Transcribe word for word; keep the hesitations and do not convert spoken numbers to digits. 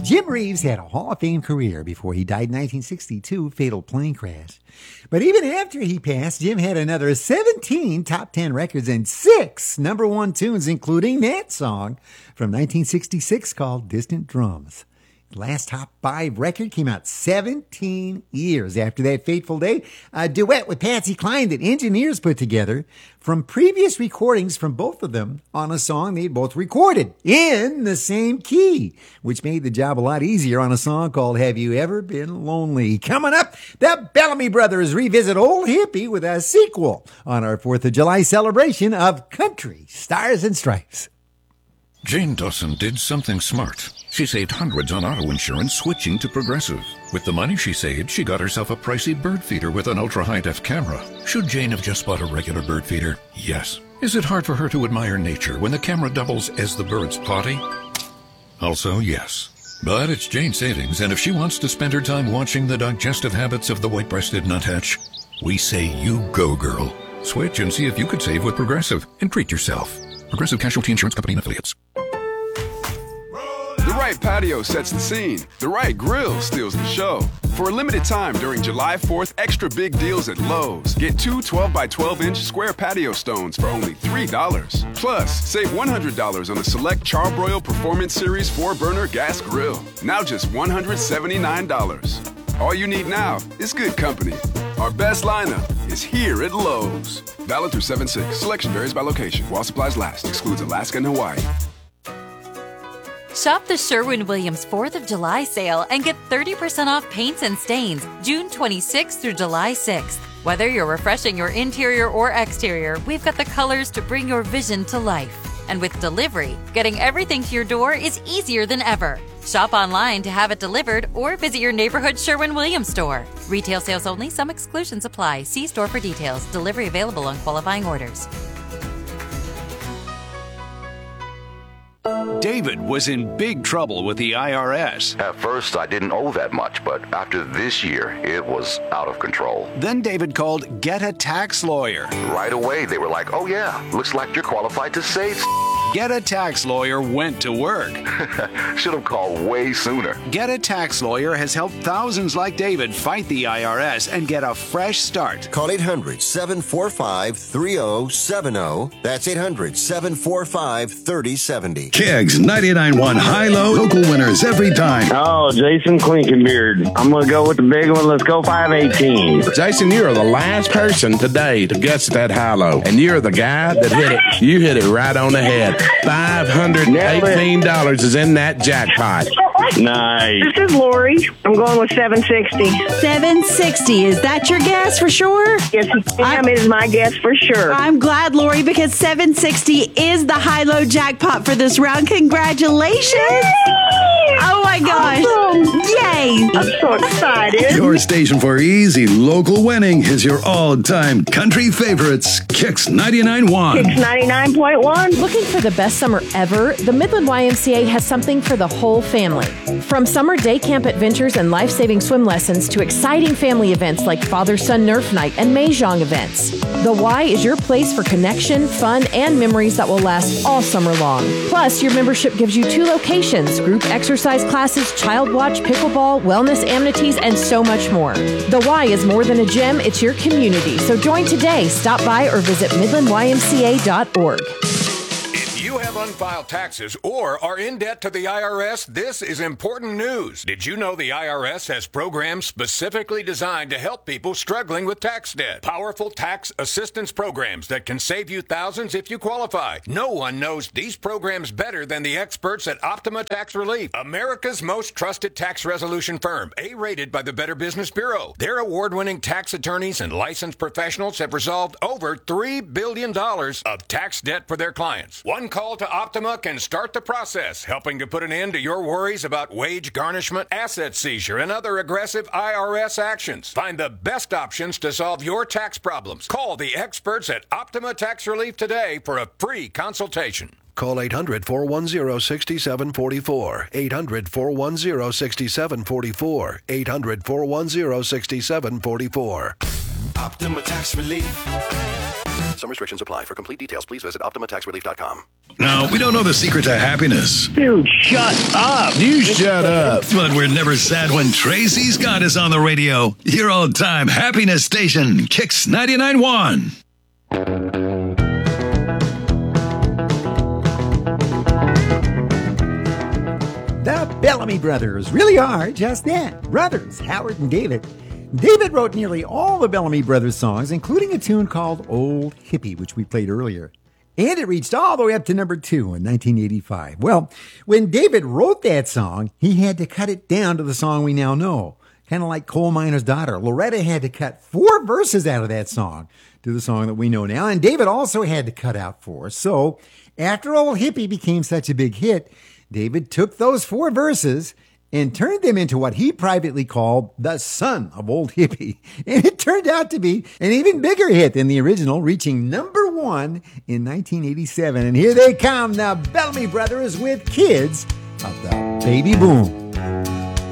Jim Reeves had a Hall of Fame career before he died in nineteen sixty-two, fatal plane crash. But even after he passed, Jim had another seventeen top ten records and six number one tunes, including that song from nineteen sixty-six called Distant Drums. The last top five record came out seventeen years after that fateful day. A duet with Patsy Cline that engineers put together from previous recordings from both of them on a song they'd both recorded in the same key, which made the job a lot easier on a song called Have You Ever Been Lonely? Coming up, the Bellamy Brothers revisit Old Hippie with a sequel on our fourth of July celebration of Country Stars and Stripes. Jane Dawson did something smart. She saved hundreds on auto insurance switching to Progressive. With the money she saved, she got herself a pricey bird feeder with an ultra-high-def camera. Should Jane have just bought a regular bird feeder? Yes. Is it hard for her to admire nature when the camera doubles as the bird's potty? Also, yes. But it's Jane's savings, and if she wants to spend her time watching the digestive habits of the white-breasted nuthatch, we say you go, girl. Switch and see if you could save with Progressive and treat yourself. Progressive Casualty Insurance Company and Affiliates. The right patio sets the scene. The right grill steals the show. For a limited time during July fourth, extra big deals at Lowe's. Get two twelve by twelve inch square patio stones for only three dollars. Plus, save one hundred dollars on the select Charbroil Performance Series four burner gas grill. Now just one hundred seventy-nine dollars. All you need now is good company. Our best lineup is here at Lowe's. Valid through seven six. Selection varies by location. While supplies last. Excludes Alaska and Hawaii. Shop the Sherwin-Williams fourth of July sale and get thirty percent off paints and stains June twenty-sixth through July sixth. Whether you're refreshing your interior or exterior, we've got the colors to bring your vision to life. And with delivery, getting everything to your door is easier than ever. Shop online to have it delivered or visit your neighborhood Sherwin-Williams store. Retail sales only. Some exclusions apply. See store for details. Delivery available on qualifying orders. David was in big trouble with the I R S. At first, I didn't owe that much, but after this year, it was out of control. Then David called Get a Tax Lawyer. Right away, they were like, oh yeah, looks like you're qualified to save. Get a Tax Lawyer went to work. Should have called way sooner. Get a Tax Lawyer has helped thousands like David fight the I R S and get a fresh start. Call eight hundred, seven four five, three oh seven oh. That's eight hundred, seven four five, three oh seven oh. Keggs ninety-nine point one high-low local winners every time. Oh, Jason Clinkenbeard. I'm going to go with the big one. Let's go five eighteen. Jason, you're the last person today to guess that high-low, and you're the guy that hit it. You hit it right on the head. five hundred eighteen dollars is in that jackpot. Nice. This is Lori. I'm going with seven sixty. seven sixty. Is that your guess for sure? Yes, ma'am, it is my guess for sure. I'm glad, Lori, because seven sixty is the high-low jackpot for this round. Congratulations. Yay! Oh, my gosh. Awesome. Yay. I'm so excited. Your station for easy local winning is your all-time country favorites, Kicks ninety-nine point one. Kicks ninety-nine point one. Looking for the best summer ever? The Midland Y M C A has something for the whole family. From summer day camp adventures and life-saving swim lessons to exciting family events like Father-Son Nerf Night and Mahjong events. The Y is your place for connection, fun, and memories that will last all summer long. Plus, your membership gives you two locations, group exercise classes, child watch, pickleball, wellness amenities, and so much more. The Y is more than a gym, it's your community. So join today. Stop by or visit midland y m c a dot org. You have unfiled taxes or are in debt to the I R S, this is important news. Did you know the I R S has programs specifically designed to help people struggling with tax debt? Powerful tax assistance programs that can save you thousands if you qualify. No one knows these programs better than the experts at Optima Tax Relief, America's most trusted tax resolution firm, A-rated by the Better Business Bureau. Their award-winning tax attorneys and licensed professionals have resolved over three billion dollars of tax debt for their clients. One call to Optima can start the process, helping to put an end to your worries about wage garnishment, asset seizure, and other aggressive I R S actions. Find the best options to solve your tax problems. Call the experts at Optima Tax Relief today for a free consultation. Call eight hundred, four one zero, six seven four four. eight hundred, four one zero, six seven four four. eight hundred, four one zero, six seven four four. Optima Tax Relief. Some restrictions apply. For complete details, please visit Optima Tax Relief dot com. No, we don't know the secret to happiness. Dude, shut up. You shut up. But we're never sad when Tracy Scott is on the radio. Your old-time happiness station, Kicks ninety-nine point one. The Bellamy Brothers really are just that, brothers, Howard and David. David wrote nearly all the Bellamy Brothers songs, including a tune called Old Hippie, which we played earlier. And it reached all the way up to number two in nineteen eighty-five. Well, when David wrote that song, he had to cut it down to the song we now know. Kind of like Coal Miner's Daughter. Loretta had to cut four verses out of that song to the song that we know now. And David also had to cut out four. So after Old Hippie became such a big hit, David took those four verses and turned them into what he privately called the son of Old Hippie. And it turned out to be an even bigger hit than the original, reaching number one in nineteen eighty-seven. And here they come, the Bellamy Brothers with Kids of the Baby Boom.